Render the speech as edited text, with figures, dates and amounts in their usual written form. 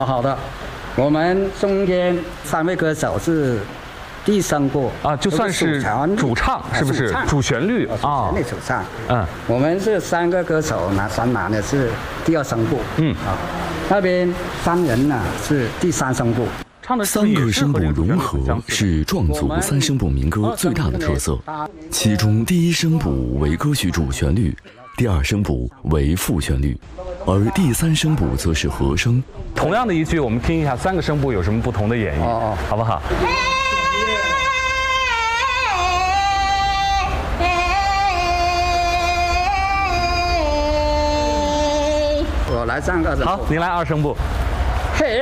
好的，我们中间3位歌手是第3部啊，就算是主唱，是不是？主旋律啊， 旋律主唱。 嗯， 我们是3个歌手拿的是第2声部。那边3人呢是第3声部。 3个声部融合是壮族3声部民歌最大的特色，其中第1声部为歌曲主旋律，第2声部为副旋律，而第3声部则是和声。 同样的一句，我们听一下3个声部有什么不同的演绎，好不好？ 我来上2声部。 好，您来2声部。嘿。